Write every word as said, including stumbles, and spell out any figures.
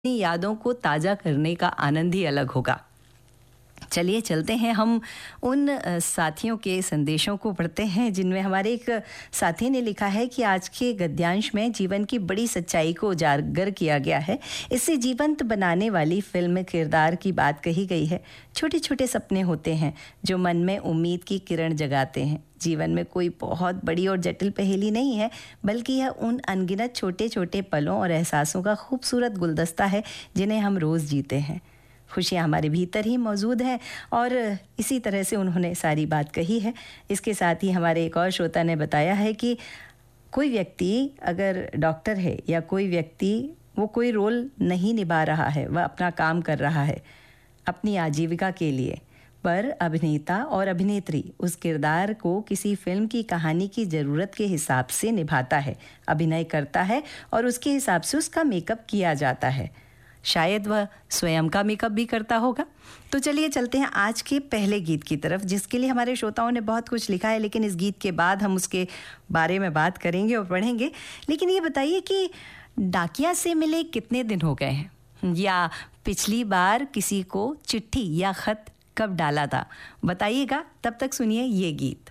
अपनी यादों को ताज़ा करने का आनंद ही अलग होगा। चलिए चलते हैं, हम उन अ, साथियों के संदेशों को पढ़ते हैं जिनमें हमारे एक साथी ने लिखा है कि आज के गद्यांश में जीवन की बड़ी सच्चाई को उजागर किया गया है। इससे जीवंत बनाने वाली फिल्म किरदार की बात कही गई है। छोटे छोटे सपने होते हैं जो मन में उम्मीद की किरण जगाते हैं। जीवन में कोई बहुत बड़ी और जटिल पहेली नहीं है, बल्कि यह उन अनगिनत छोटे छोटे पलों और एहसासों का खूबसूरत गुलदस्ता है जिन्हें हम रोज़ जीते हैं। खुशियाँ हमारे भीतर ही मौजूद हैं और इसी तरह से उन्होंने सारी बात कही है। इसके साथ ही हमारे एक और श्रोता ने बताया है कि कोई व्यक्ति अगर डॉक्टर है या कोई व्यक्ति वो कोई रोल नहीं निभा रहा है, वह अपना काम कर रहा है अपनी आजीविका के लिए, पर अभिनेता और अभिनेत्री उस किरदार को किसी फिल्म की कहानी की ज़रूरत के हिसाब से निभाता है, अभिनय करता है और उसके हिसाब से उसका मेकअप किया जाता है। शायद वह स्वयं का मेकअप भी करता होगा। तो चलिए चलते हैं आज के पहले गीत की तरफ, जिसके लिए हमारे श्रोताओं ने बहुत कुछ लिखा है, लेकिन इस गीत के बाद हम उसके बारे में बात करेंगे और पढ़ेंगे। लेकिन ये बताइए कि डाकिया से मिले कितने दिन हो गए हैं, या पिछली बार किसी को चिट्ठी या खत कब डाला था, बताइएगा। तब तक सुनिए ये गीत।